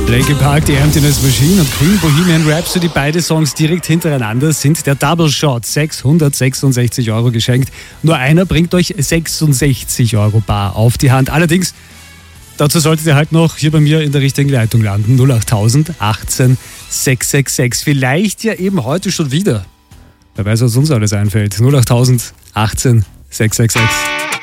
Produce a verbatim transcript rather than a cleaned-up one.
Linkin Park, die Emptiness Machine und Queen Bohemian Rhapsody, beide Songs direkt hintereinander, sind der Double Shot. sechshundertsechsundsechzig Euro geschenkt. Nur einer bringt euch sechsundsechzig Euro bar auf die Hand. Allerdings, dazu solltet ihr halt noch hier bei mir in der richtigen Leitung landen. null acht tausend achtzehn sechshundertsechsundsechzig. Vielleicht ja eben heute schon wieder. Wer weiß, was uns alles einfällt. null acht tausend achtzehn sechshundertsechsundsechzig.